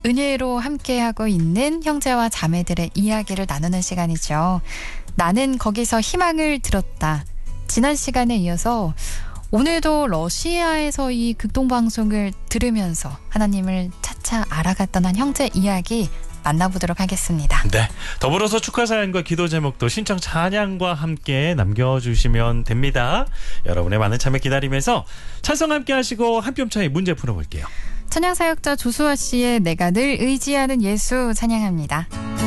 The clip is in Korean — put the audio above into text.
은혜로 함께하고 있는 형제와 자매들의 이야기를 나누는 시간이죠. 나는 거기서 희망을 들었다. 지난 시간에 이어서 오늘도 러시아에서 이 극동방송을 들으면서 하나님을 차차 알아갔던 한 형제 이야기 만나보도록 하겠습니다. 네, 더불어서 축하 사연과 기도 제목도 신청 찬양과 함께 남겨주시면 됩니다. 여러분의 많은 참여 기다리면서 찬송 함께 하시고 한 뼘 차이 문제 풀어볼게요. 찬양 사역자 조수아 씨의 내가 늘 의지하는 예수 찬양합니다.